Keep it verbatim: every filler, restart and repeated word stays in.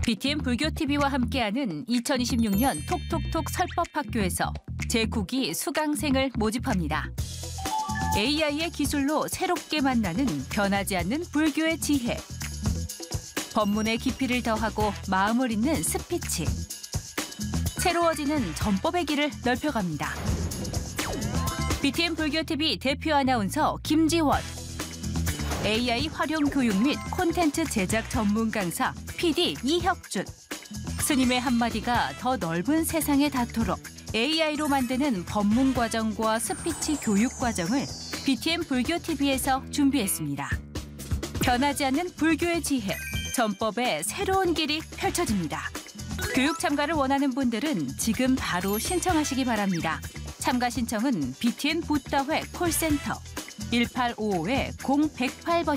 비티엠 불교티비와 함께하는 이천이십육 년 톡톡톡 설법학교에서 제구 기 수강생을 모집합니다. 에이아이의 기술로 새롭게 만나는 변하지 않는 불교의 지혜. 법문의 깊이를 더하고 마음을 잇는 스피치. 새로워지는 전법의 길을 넓혀갑니다. 비티엠 불교티비 대표 아나운서 김지원. 에이아이 활용 교육 및 콘텐츠 제작 전문 강사 피디 이혁준. 스님의 한마디가 더 넓은 세상에 닿도록 에이아이로 만드는 법문 과정과 스피치 교육 과정을 비티엠 불교티비에서 준비했습니다. 변하지 않는 불교의 지혜, 전법의 새로운 길이 펼쳐집니다. 교육 참가를 원하는 분들은 지금 바로 신청하시기 바랍니다. 참가 신청은 비티엠 붓다회 콜센터 일팔오오 공백팔 번